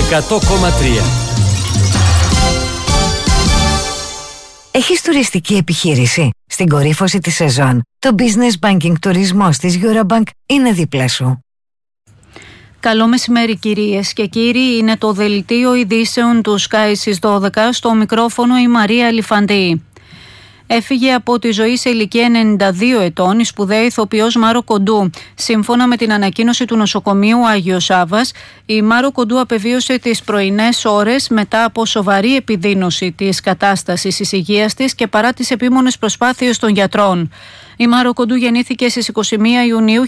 100,3. Έχεις τουριστική επιχείρηση? Στην κορύφωση της σεζόν, το Business Banking τουρισμός της Eurobank είναι δίπλα σου. Καλό μεσημέρι κυρίες και κύριοι, είναι το δελτίο ειδήσεων του Sky στις 12, στο μικρόφωνο η Μαρία Αλιφαντή. Έφυγε από τη ζωή σε ηλικία 92 ετών η σπουδαία ηθοποιός Μάρο Κοντού. Σύμφωνα με την ανακοίνωση του νοσοκομείου Άγιος Σάββας, η Μάρο Κοντού απεβίωσε τις πρωινές ώρες μετά από σοβαρή επιδείνωση της κατάστασης της υγείας της και παρά τις επίμονες προσπάθειες των γιατρών. Η Μάρο Κοντού γεννήθηκε στις 21 Ιουνίου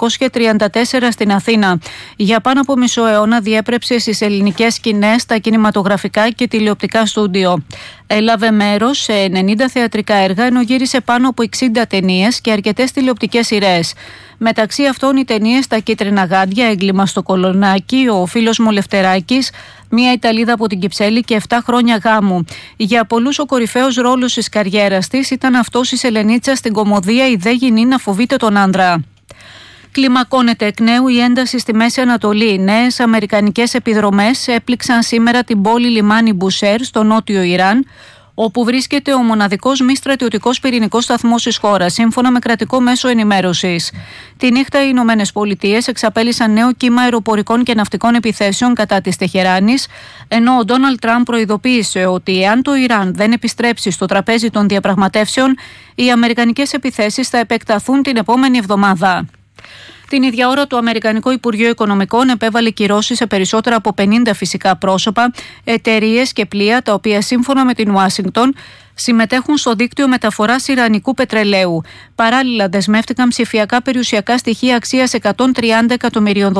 1934 στην Αθήνα. Για πάνω από μισό αιώνα διέπρεψε στις ελληνικές σκηνές, τα κινηματογραφικά και τηλεοπτικά στούντιο. Έλαβε μέρος σε 90 θεατρικά έργα, ενώ γύρισε πάνω από 60 ταινίες και αρκετές τηλεοπτικές σειρές. Μεταξύ αυτών οι ταινίες «Τα κίτρινα γάντια», «Έγκλημα στο Κολονάκι», «Ο φίλος μου Λευτεράκης», «Μια Ιταλίδα από την Κυψέλη» και «7 χρόνια γάμου». Για πολλούς ο κορυφαίος ρόλος της καριέρας της ήταν αυτός της Ελενίτσα στην κωμωδία «Η δε γυνή να φοβείται τον άντρα». Κλιμακώνεται εκ νέου η ένταση στη Μέση Ανατολή. Νέες αμερικανικές επιδρομές έπληξαν σήμερα την πόλη λιμάνι Μπουσέρ στο νότιο Ιράν, όπου βρίσκεται ο μοναδικός μη στρατιωτικός πυρηνικός σταθμός της χώρας, σύμφωνα με κρατικό μέσο ενημέρωσης. Τη νύχτα οι Ηνωμένες Πολιτείες εξαπέλυσαν νέο κύμα αεροπορικών και ναυτικών επιθέσεων κατά της Τεχεράνης, ενώ ο Ντόναλντ Τραμπ προειδοποίησε ότι εάν το Ιράν δεν επιστρέψει στο τραπέζι των διαπραγματεύσεων, οι αμερικανικές επιθέσεις θα επεκταθούν την επόμενη εβδομάδα. Την ίδια ώρα, το Αμερικανικό Υπουργείο Οικονομικών επέβαλε κυρώσεις σε περισσότερα από 50 φυσικά πρόσωπα, εταιρείες και πλοία, τα οποία σύμφωνα με την Ουάσιγκτον συμμετέχουν στο δίκτυο μεταφοράς ιρανικού πετρελαίου. Παράλληλα, δεσμεύτηκαν ψηφιακά περιουσιακά στοιχεία αξίας $130 εκατομμυρίων,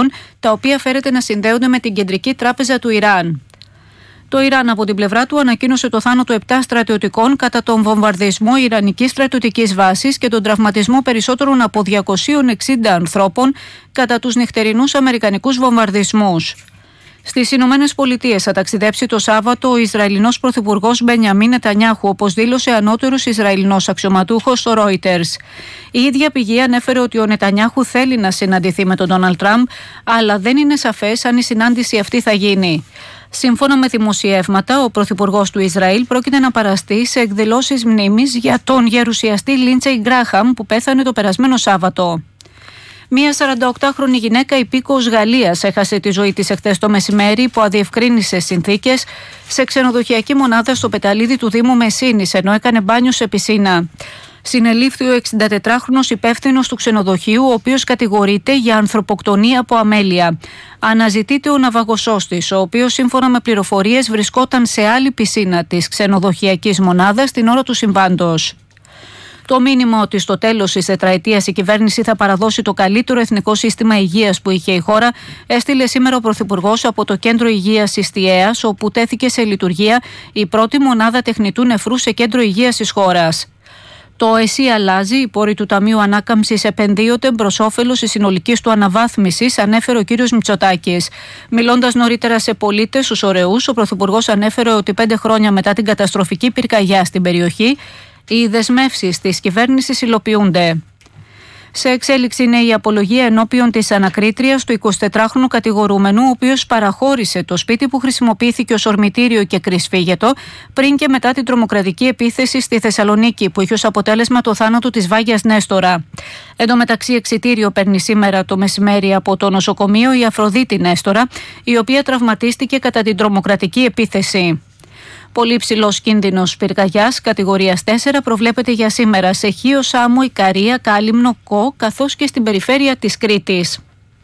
τα οποία φέρεται να συνδέονται με την Κεντρική Τράπεζα του Ιράν. Το Ιράν από την πλευρά του ανακοίνωσε το θάνατο 7 στρατιωτικών κατά τον βομβαρδισμό ιρανικής στρατιωτικής βάσης και τον τραυματισμό περισσότερων από 260 ανθρώπων κατά τους νυχτερινούς αμερικανικούς βομβαρδισμούς. Στις Ηνωμένες Πολιτείες θα ταξιδέψει το Σάββατο ο Ισραηλινός Πρωθυπουργός Μπενιαμίν Νετανιάχου, όπως δήλωσε ανώτερος Ισραηλινός αξιωματούχος στο Reuters. Η ίδια πηγή ανέφερε ότι ο Νετανιάχου θέλει να συναντηθεί με τον Ντόναλντ Τραμπ, αλλά δεν είναι σαφές αν η συνάντηση αυτή θα γίνει. Σύμφωνα με δημοσιεύματα, ο πρωθυπουργός του Ισραήλ πρόκειται να παραστεί σε εκδηλώσεις μνήμης για τον γερουσιαστή Λίντσεϊ Γκράχαμ που πέθανε το περασμένο Σάββατο. Μία 48χρονη γυναίκα υπήκοος Γαλλίας έχασε τη ζωή της εχθές το μεσημέρι υπό αδιευκρίνησες συνθήκες σε ξενοδοχειακή μονάδα στο Πεταλίδι του Δήμου Μεσίνης, ενώ έκανε μπάνιο σε πισίνα. Συνελήφθη ο 64χρονος υπεύθυνος του ξενοδοχείου, ο οποίος κατηγορείται για ανθρωποκτονία από αμέλεια. Αναζητείται ο ναυαγωσός της, ο οποίος σύμφωνα με πληροφορίες βρισκόταν σε άλλη πισίνα της ξενοδοχειακής μονάδας την ώρα του συμβάντος. Το μήνυμα ότι στο τέλος της τετραετίας η κυβέρνηση θα παραδώσει το καλύτερο εθνικό σύστημα υγείας που είχε η χώρα έστειλε σήμερα ο Πρωθυπουργός από το Κέντρο Υγείας της Τιέας, όπου τέθηκε σε λειτουργία η πρώτη μονάδα τεχνητού νεφρού σε κέντρο υγείας της χώρας. Το ΕΣΥ αλλάζει, οι πόροι του Ταμείου Ανάκαμψης επενδύονται προς όφελος της συνολικής του αναβάθμισης, ανέφερε ο κύριος Μητσοτάκης. Μιλώντας νωρίτερα σε πολίτες, στους ωραίους, ο Πρωθυπουργός ανέφερε ότι 5 χρόνια μετά την καταστροφική πυρκαγιά στην περιοχή, οι δεσμεύσεις της κυβέρνησης υλοποιούνται. Σε εξέλιξη είναι η απολογία ενώπιον της ανακρίτριας του 24χρονου κατηγορούμενου, ο οποίος παραχώρησε το σπίτι που χρησιμοποιήθηκε ως ορμητήριο και κρυσφύγετο πριν και μετά την τρομοκρατική επίθεση στη Θεσσαλονίκη, που είχε ως αποτέλεσμα το θάνατο της Βάγιας Νέστορα. Εν τω μεταξύ, εξιτήριο παίρνει σήμερα το μεσημέρι από το νοσοκομείο η Αφροδίτη Νέστορα, η οποία τραυματίστηκε κατά την τρομοκρατική επίθεση. Πολύ ψηλός κίνδυνος πυρκαγιάς κατηγορίας 4 προβλέπεται για σήμερα σε Χίο, Σάμο, Ικαρία, Κάλυμνο, Κο, καθώς και στην περιφέρεια της Κρήτης.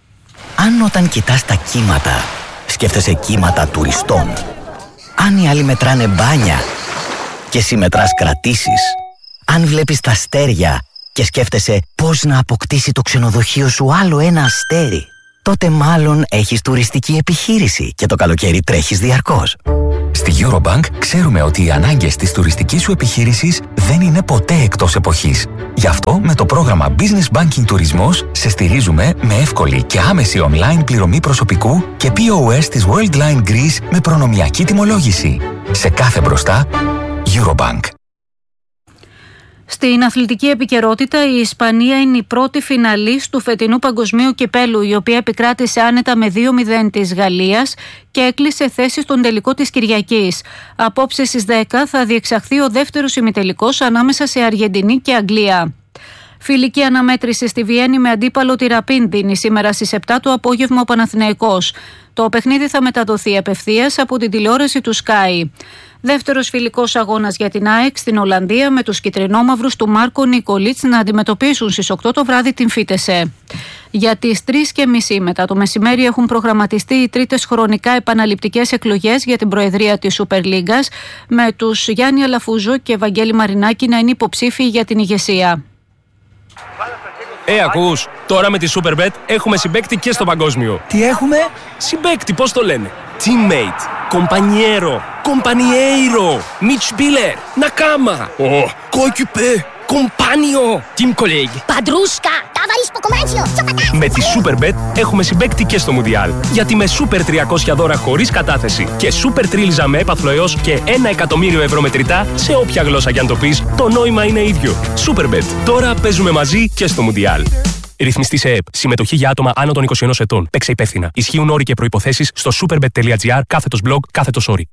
Αν όταν κοιτάς τα κύματα σκέφτεσαι κύματα τουριστών, αν οι άλλοι μετράνε μπάνια και εσύ μετράς κρατήσεις, αν βλέπεις τα αστέρια και σκέφτεσαι πώς να αποκτήσει το ξενοδοχείο σου άλλο ένα αστέρι, τότε μάλλον έχεις τουριστική επιχείρηση και το καλοκαίρι τρέχεις διαρκώς. Στη Eurobank ξέρουμε ότι οι ανάγκες της τουριστικής σου επιχείρησης δεν είναι ποτέ εκτός εποχής. Γι' αυτό με το πρόγραμμα Business Banking Τουρισμός σε στηρίζουμε με εύκολη και άμεση online πληρωμή προσωπικού και POS της Worldline Greece με προνομιακή τιμολόγηση. Σε κάθε μπροστά, Eurobank. Στην αθλητική επικαιρότητα, η Ισπανία είναι η πρώτη φιναλίστ του φετινού παγκοσμίου κυπέλου, η οποία επικράτησε άνετα με 2-0 της Γαλλίας και έκλεισε θέση στον τελικό της Κυριακής. Απόψε στις 10 θα διεξαχθεί ο δεύτερος ημιτελικός ανάμεσα σε Αργεντινή και Αγγλία. Φιλική αναμέτρηση στη Βιέννη με αντίπαλο τη Ραπίν δίνει σήμερα στις 7 το απόγευμα ο Παναθηναϊκός. Το παιχνίδι θα μεταδοθεί απευθείας από την τηλεόραση του Sky. Δεύτερος φιλικός αγώνας για την ΑΕΚ στην Ολλανδία, με τους κυτρινόμαυρους του Μάρκο Νικολίτς να αντιμετωπίσουν στις 8 το βράδυ την Φίτεσε. Για τις 3:30 μετά το μεσημέρι έχουν προγραμματιστεί οι τρίτες χρονικά επαναληπτικές εκλογές για την προεδρία της Σούπερ Λίγκας, με τους Γιάννη Αλαφούζο και Βαγγέλη Μαρινάκη να είναι υποψήφιοι για την ηγεσία. Ακούς, τώρα με τη Superbet έχουμε συμπαίκτη και στο παγκόσμιο. Τι έχουμε? Συμπαίκτη, πώς το λένε? Teammate, compañero, compañeiro, Mitspieler, Nakama, coéquipier, compagno, team colleague. Padrusca, ταβαρίσκο κομμάτσιο, Με τη Superbet έχουμε συμπαίκτη και στο Μουντιάλ. Γιατί με Super 300 δώρα χωρίς κατάθεση και Super Τρίλιζα με έπαθλο έως και 1 εκατομμύριο ευρώ μετρητά, σε όποια γλώσσα κι αν το πεις, το νόημα είναι ίδιο. Superbet. Τώρα παίζουμε μαζί και στο Μουντιάλ. Ρυθμιστή σε ΕΠ. Συμμετοχή για άτομα άνω των 21 ετών. Παίξε υπεύθυνα. Ισχύουν όροι και προϋποθέσεις στο superbet.gr/blog/όροι.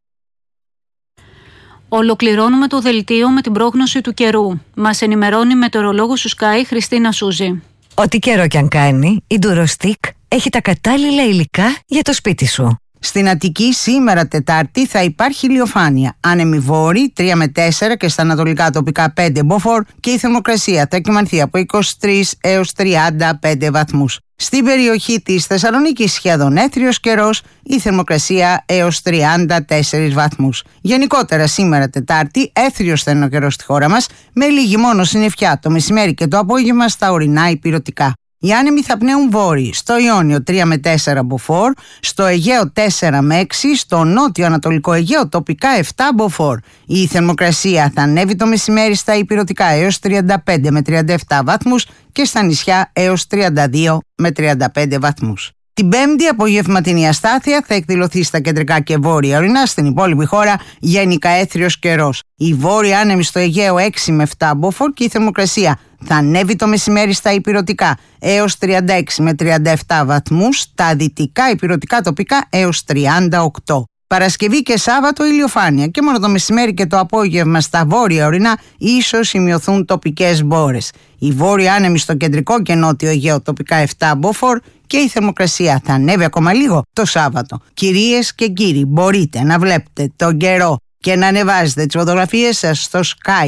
Ολοκληρώνουμε το δελτίο με την πρόγνωση του καιρού. Μας ενημερώνει η μετεωρολόγος του Sky Χριστίνα Σούζη. Ό,τι καιρό κι αν κάνει, η Durostick έχει τα κατάλληλα υλικά για το σπίτι σου. Στην Αττική σήμερα Τετάρτη θα υπάρχει ηλιοφάνεια. Άνεμοι βόρειοι 3 με 4 και στα ανατολικά τοπικά 5 μποφόρ και η θερμοκρασία θα κυμανθεί από 23 έως 35 βαθμούς. Στην περιοχή της Θεσσαλονίκης σχεδόν έθριος καιρός, η θερμοκρασία έως 34 βαθμούς. Γενικότερα σήμερα Τετάρτη έθριος θα είναι ο καιρός στη χώρα μας, με λίγη μόνο συννεφιά το μεσημέρι και το απόγευμα στα ορεινά ηπειρωτικά. Οι άνεμοι θα πνέουν βόρειοι, στο Ιόνιο 3 με 4 μποφόρ, στο Αιγαίο 4 με 6, στο νότιο ανατολικό Αιγαίο τοπικά 7 μποφόρ. Η θερμοκρασία θα ανέβει το μεσημέρι στα ηπειρωτικά έως 35 με 37 βαθμούς και στα νησιά έως 32 με 35 βαθμούς. Την Πέμπτη απογευματινή αστάθεια θα εκδηλωθεί στα κεντρικά και βόρεια ορεινά, στην υπόλοιπη χώρα γενικά έθριος καιρός. Η βόρεια άνεμη στο Αιγαίο 6 με 7 μποφόρ και η θερμοκρασία θα ανέβει το μεσημέρι στα ηπειρωτικά έως 36 με 37 βαθμούς, στα δυτικά ηπειρωτικά τοπικά έως 38. Παρασκευή και Σάββατο ηλιοφάνεια και μόνο το μεσημέρι και το απόγευμα στα βόρεια ορεινά ίσως σημειωθούν τοπικές μπόρες. Η βόρεια άνεμη στο κεντρικό και νότιο Αιγαίο τοπικά 7 μποφόρ και η θερμοκρασία θα ανέβει ακόμα λίγο το Σάββατο. Κυρίες και κύριοι, μπορείτε να βλέπετε τον καιρό και να ανεβάζετε τις φωτογραφίες σας στο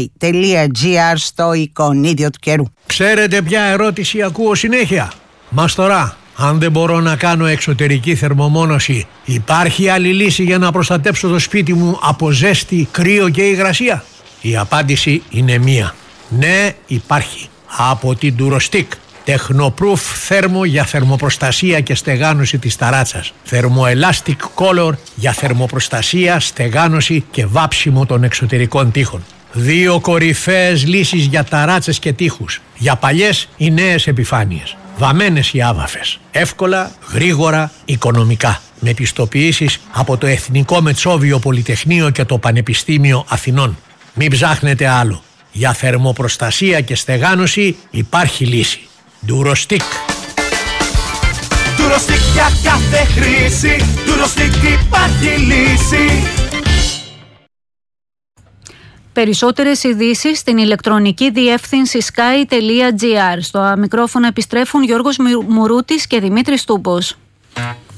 sky.gr στο εικονίδιο του καιρού. Ξέρετε ποια ερώτηση ακούω συνέχεια? Μαστορά, αν δεν μπορώ να κάνω εξωτερική θερμομόνωση, υπάρχει άλλη λύση για να προστατέψω το σπίτι μου από ζέστη, κρύο και υγρασία? Η απάντηση είναι μία. Ναι, υπάρχει. Από την Durostick. Technoproof θέρμο για θερμοπροστασία και στεγάνωση της ταράτσας. Thermoelastic Color για θερμοπροστασία, στεγάνωση και βάψιμο των εξωτερικών τοίχων. 2 κορυφαίες λύσεις για ταράτσες και τοίχους. Για παλιές ή νέες επιφάνειες. Βαμμένες ή άβαφες. Εύκολα, γρήγορα, οικονομικά. Με πιστοποιήσεις από το Εθνικό Μετσόβιο Πολυτεχνείο και το Πανεπιστήμιο Αθηνών. Μην ψάχνετε άλλο. Για θερμοπροστασία και στεγάνωση υπάρχει λύση. Durostick. Durostick για κάθε χρήση. Durostick υπάρχει λύση. Περισσότερες ειδήσεις στην ηλεκτρονική διεύθυνση sky.gr. Στο μικρόφωνο επιστρέφουν Γιώργος Μουρούτης και Δημήτρης Τούμπος.